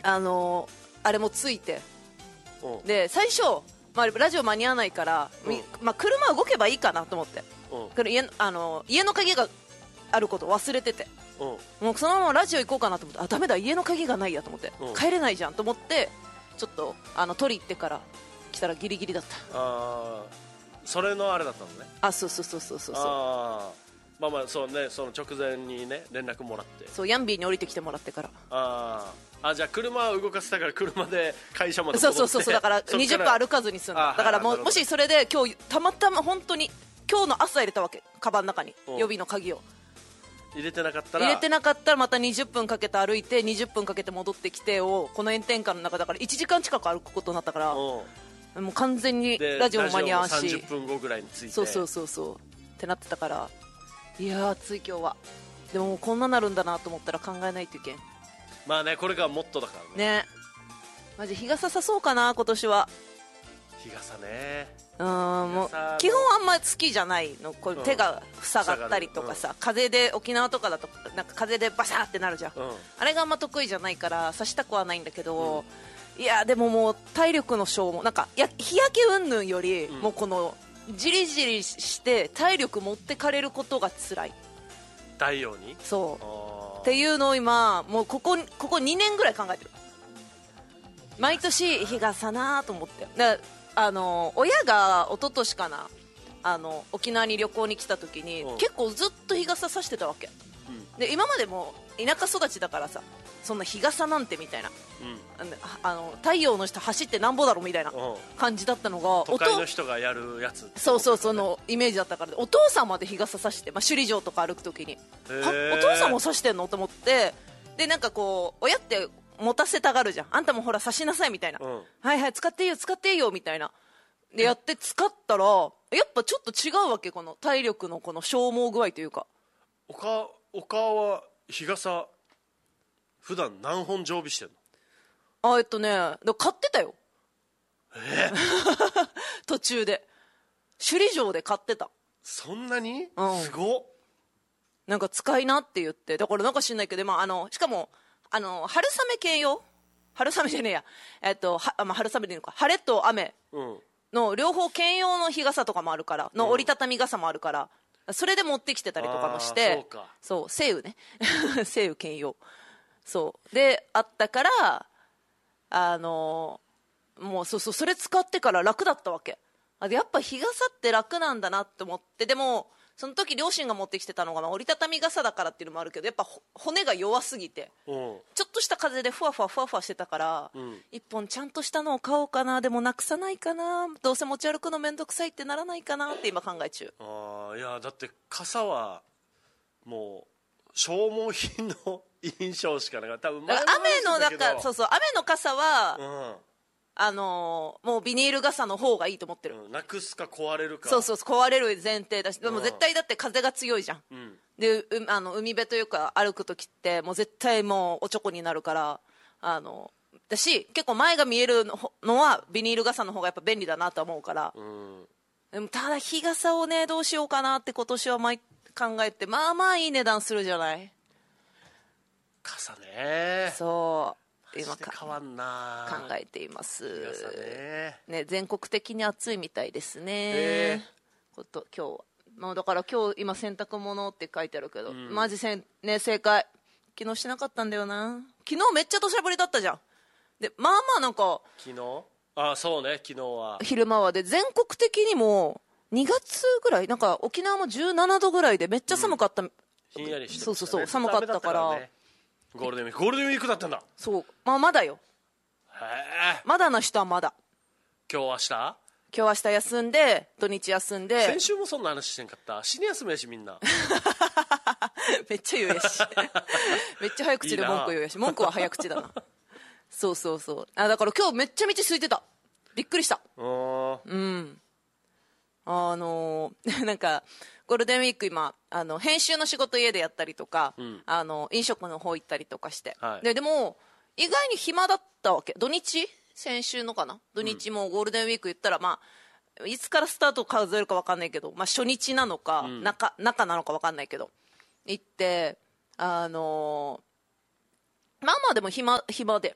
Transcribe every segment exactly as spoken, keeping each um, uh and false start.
あのー、あれもついて、で最初、まあ、ラジオ間に合わないから、まあ、車動けばいいかなと思って、これ 家, あの家の鍵があることを忘れてて、もうそのままラジオ行こうかなと思って、あダメだ家の鍵がないやと思って、帰れないじゃんと思って、ちょっとあの取り行ってから来たらギリギリだった。 あそれのあれだったのね。 あそうそうそうそうそう。 あまあまあそうね、その直前にね連絡もらって、 そうヤンビーに降りてきてもらってから、 ああじゃあ車を動かせたから車で会社まで戻って、そうそうそう、だからにじゅっぷん歩かずに済んだ。だからもうもしそれで今日たまたま本当に今日の朝入れたわけ、カバンの中に予備の鍵を入れてなかったら入れてなかったらまたにじゅっぷんかけて歩いてにじゅっぷんかけて戻ってきてをこの炎天下の中だからいちじかん近く歩くことになったから、もう完全にラジオも間に合わし、 さんじゅっぷんごぐらいに着いて、 そうそうそうそうってなってたから、いやー暑い今日は。でももうこんななるんだなと思ったら考えないといけん。 まあね、これがもっとだからね。ねマジ日傘さそうかな今年は。 日傘ね、 うんもう基本あんま好きじゃないの、これ手が塞がったりとかさ、うん、風で沖縄とかだとなんか風でバシャーってなるじゃん、うん、あれがあんま得意じゃないからさしたくはないんだけど、うん、いやでももう体力の消耗なんかや日焼け云々より、うん、もうこのじりじりして体力持ってかれることが辛い。 太陽にそうっていうのを今もうここここにねんぐらい考えてる。毎年日傘なと思って、だあの親が一昨年かな、あの沖縄に旅行に来た時に、うん、結構ずっと日傘さしてたわけ、うん、で今までも田舎育ちだからさ、そんな日傘なんてみたいな、うん、あの太陽の下走ってなんぼだろみたいな感じだったのが、 都会の人がやるやつ、ね、 そうそうそのイメージだったから、お父さんまで日傘さして、まあ、首里城とか歩く時にお父さんもさしてんのと思って、でなんかこう親って持たせたがるじゃん、あんたもほら差しなさいみたいな、うん、はいはい使っていいよ使っていいよみたいなでやって使ったらやっぱちょっと違うわけ、この体力のこの消耗具合というか。 おかお母は日傘普段何本常備してんの？ あえっとねだ買ってたよ、 え途中で首里城で買ってた。 そんなに、 うん、 すごっ。 なんか使いなって言って、だからなんか知んないけど、まあ、あのしかもあの春雨兼用、春雨じゃねえや、えっとは、まあ、春雨でいいのか、晴れと雨の両方兼用の日傘とかもあるからの、折りたたみ傘もあるから、それで持ってきてたりとかもして、 そうか、 そう西雨ね西雨兼用そうであったから、あのもうそうそうそれ使ってから楽だったわけ。あでやっぱ日傘って楽なんだなって思って、でもその時両親が持ってきてたのが、まあ、折りたたみ傘だからっていうのもあるけど、やっぱ骨が弱すぎて、うん、ちょっとした風でふわふわふわふわしてたから、うん、一本ちゃんとしたのを買おうかな、でもなくさないかな、どうせ持ち歩くのめんどくさいってならないかなって今考え中。 あいやだって傘はもう消耗品の印象しかなかった。多分前の雨のだからそうそう雨の傘は、 うんあのー、もうビニール傘の方がいいと思ってる、 うん、なくすか壊れるか、 そうそう壊れる前提だし、でも絶対だって風が強いじゃん、うん、でうあの海辺というか歩く時ってもう絶対もうおちょこになるから、あのだし結構前が見えるのはビニール傘の方がやっぱ便利だなと思うから、うん、でもただ日傘をねどうしようかなって今年は毎考えて、まあまあいい値段するじゃない、 傘ね。 そう今変わんな考えています。 ねね、全国的に暑いみたいですね。こと今日は、まあ、だから今日今洗濯物って書いてあるけど、うん、マジせん、ね、正解昨日しなかったんだよな。昨日めっちゃ土砂降りだったじゃん。でまあまあなんか昨日あそうね昨日は昼間はで全国的にもにがつぐらいなんか沖縄もじゅうななどぐらいでめっちゃ寒かった、うん、 ひんやりしてましたね。 そうそうそう寒かったから、 ゴールデンウィークゴールデンウィークだったんだ。 そう、まあ、まだよ。 へえ。 まだの人はまだ。 今日明日今日明日休んで土日休んで。 先週もそんな話してんかった。死に休みやしみんなめっちゃ言うやしめっちゃ早口で文句言うやし、文句は早口だなそうそうそう、あだから今日めっちゃ道空いてた。びっくりした。うんあのー、なんかゴールデンウィーク今あの編集の仕事家でやったりとか、うん、あの飲食の方行ったりとかして、はい、で, でも意外に暇だったわけ。土日先週のかな土日もゴールデンウィーク言ったら、まあいつからスタート数えるか分かんないけど、まあ、初日なのか、うん、中, 中なのか分かんないけど行って、あのー、まあまあでも暇暇で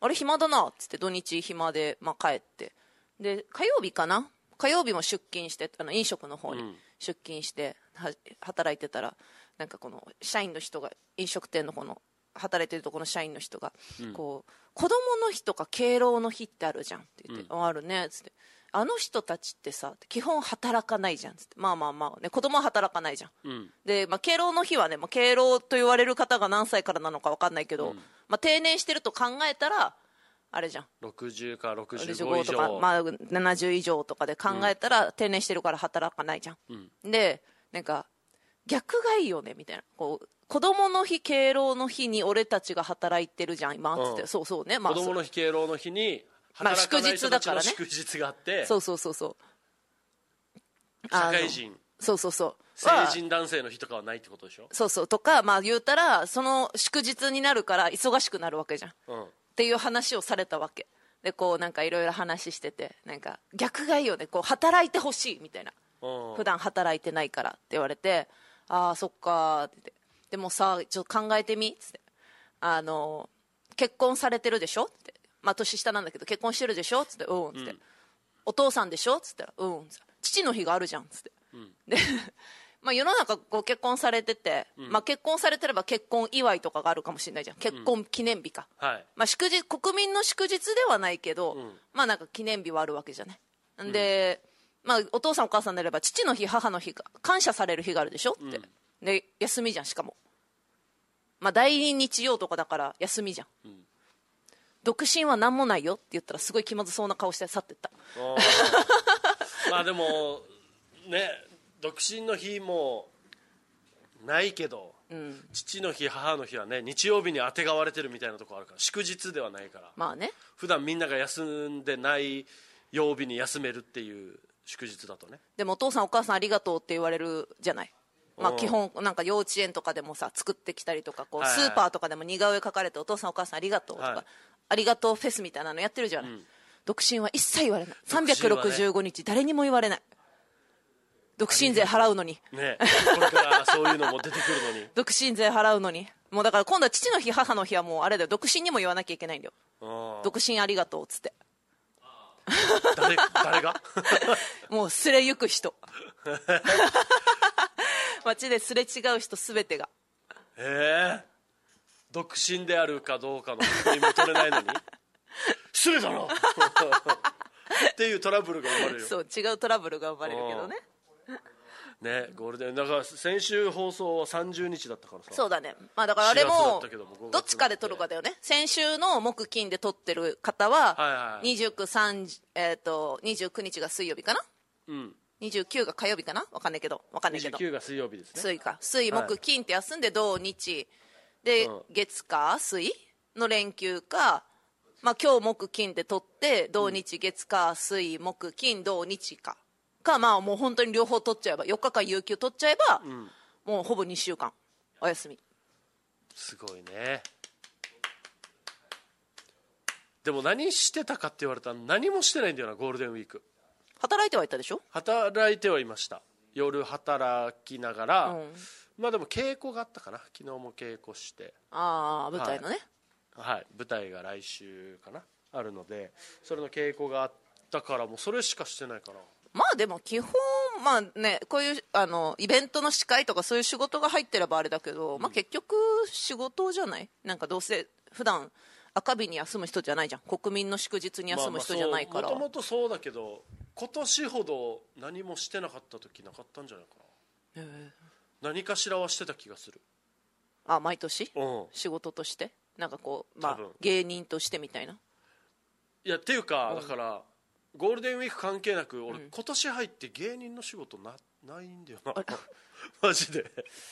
あれ暇だなっつって土日暇で、まあ、帰ってで火曜日かな火曜日も出勤してあの飲食の方に出勤しては働いてたらなんかこの社員の人が飲食店のこの働いてるところの社員の人が、うん、こう子供の日とか敬老の日ってあるじゃんって言って、うん、あるねっつってあの人たちってさ基本働かないじゃんっつってまあまあまあね子供は働かないじゃん、うん、で、まあ、敬老の日はね、まあ、敬老と言われる方が何歳からなのか分かんないけど、うんまあ、定年してると考えたらあれじゃんろくじゅうかろくじゅうご以上とか、まあ、ななじゅう以上とかで考えたら、うん、定年してるから働かないじゃん、うん、でなんか逆がいいよねみたいなこう子供の日敬老の日に俺たちが働いてるじゃん今っつって、うん、そうそうね、まあ、 子供の日敬老の日に働かない人たちの祝日があって、まあ、 そうそうそうそう社会人そうそうそう成人男性の日とかはないってことでしょそうそうとかまあ言うたらその祝日になるから忙しくなるわけじゃん、うん、っていう話をされたわけでこうなんかいろいろ話しててなんか逆がいいよねこう働いてほしいみたいな、うん、普段働いてないからって言われてああそっかって言ってでもさちょっと考えてみっつってあの結婚されてるでしょってまあ年下なんだけど結婚してるでしょっつってうんっつって、うん、お父さんでしょっつったらうんっつって父の日があるじゃんっつって、うん、でまあ世の中ご結婚されてて、うんまあ、結婚されてれば結婚祝いとかがあるかもしれないじゃん結婚記念日か、うんはいまあ、祝日国民の祝日ではないけど、うん、まあなんか記念日はあるわけじゃないで、うんまあ、お父さんお母さんであれば父の日母の日が感謝される日があるでしょって、うん、で休みじゃんしかもまあ第二日曜とかだから休みじゃん、うん、独身は何もないよって言ったらすごい気まずそうな顔して去ってったまあでもね独身の日もないけど、うん、父の日母の日はね日曜日にあてがわれてるみたいなところあるから祝日ではないからまあね普段みんなが休んでない曜日に休めるっていう祝日だとねでもお父さんお母さんありがとうって言われるじゃないまあ基本なんか幼稚園とかでもさ作ってきたりとかこうスーパーとかでも似顔絵描かれてお父さんお母さんありがとうとか、はい、ありがとうフェスみたいなのやってるじゃない、うん、独身は一切言われないさんびゃくろくじゅうごにち誰にも言われない独身税払うのにねこれからそういうのも出てくるのに独身税払うのにもうだから今度は父の日母の日はもうあれだよ独身にも言わなきゃいけないんだよ独身ありがとうっつって誰, 誰がもうすれゆく人街ですれ違う人すべてがへえ独身であるかどうかの確認も取れないのに失礼だなっていうトラブルが生まれるよそう違うトラブルが生まれるけどねねゴールデンだから先週放送はさんじゅうにちだったからさそうだねまあだからあれもどっちかで撮るかだよね先週の木金で撮ってる方は、はいはい、にじゅうく、さんじゅう、えー、とにじゅうくにちが水曜日かなうんにじゅうくが火曜日かな分かんないけど分かんないけどにじゅうくが水曜日ですね水か水木金って休んで土日で、うん、月火水の連休かまあ今日木金で取って土日月火水木金土日かかまあもう本当に両方取っちゃえばよっかかん有給取っちゃえば、うん、もうほぼにしゅうかんお休みすごいねでも何してたかって言われたら何もしてないんだよなゴールデンウィーク働いてはいたでしょ働いてはいました夜働きながら、うん、まあでも稽古があったかな昨日も稽古してああ舞台のね、 はい、はい、舞台が来週かなあるのでそれの稽古があったからもうそれしかしてないからまあでも基本まあねこういうあのイベントの司会とかそういう仕事が入ってればあれだけど、うん、まあ結局仕事じゃないなんかどうせ普段赤日に休む人じゃないじゃん国民の祝日に休む人じゃないからもともとそうだけど今年ほど何もしてなかった時なかったんじゃないかな、えー、何かしらはしてた気がするあ毎年、 うん、 仕事としてなんかこう、まあ、芸人としてみたいないやっていうか、うん、だからゴールデンウィーク関係なく俺、うん、今年入って芸人の仕事 な, ないんだよなマジで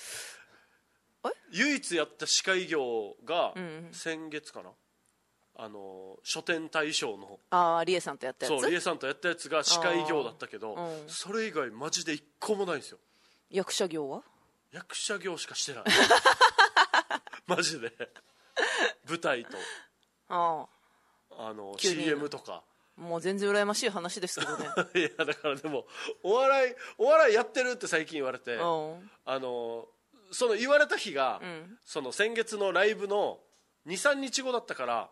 唯一やった司会業が先月かな、うんあの書店大賞のああリエさんとやったやつそうリエさんとやったやつが司会業だったけど、うん、それ以外マジで一個もないんですよ役者業は役者業しかしてないマジで舞台とああの シーエム とかもう全然羨ましい話ですけどねいやだからでもお笑いお笑いやってるって最近言われて、うん、あのその言われた日が、うん、その先月のライブのにさんにちごだったから